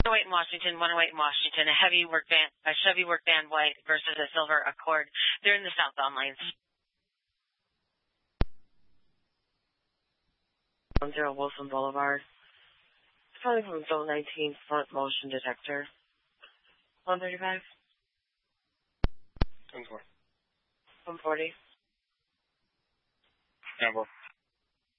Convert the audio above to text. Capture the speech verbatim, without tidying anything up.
oh eight in Washington, one oh eight in Washington, a heavy work van, a Chevy work van white versus a silver Accord. They're in the southbound lanes. one zero Wilson Boulevard. It's calling from zone nineteen, front motion detector. one thirty-five. ten four. one forty. ten four.